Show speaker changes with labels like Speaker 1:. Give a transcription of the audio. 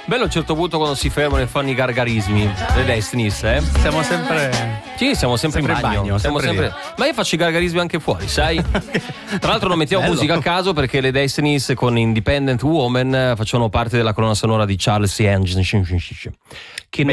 Speaker 1: Bello a un certo punto quando si fermano e fanno i gargarismi, le Destinies,
Speaker 2: Siamo sempre...
Speaker 1: Sì, siamo sempre in bagno. Siamo
Speaker 2: sempre
Speaker 1: Ma io faccio i gargarismi anche fuori, sai? Tra l'altro non mettiamo
Speaker 2: Bello.
Speaker 1: musica a caso perché le Destinies con Independent Woman facevano parte della colonna sonora di Charles C. Angels, che